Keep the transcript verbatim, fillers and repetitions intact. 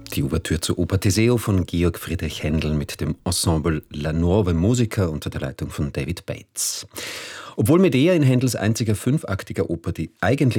Die Ouvertüre zur Oper Teseo von Georg Friedrich Händel mit dem Ensemble La Nuova Musica unter der Leitung von David Bates. Obwohl Medea in Händels einziger fünfaktiger Oper die eigentliche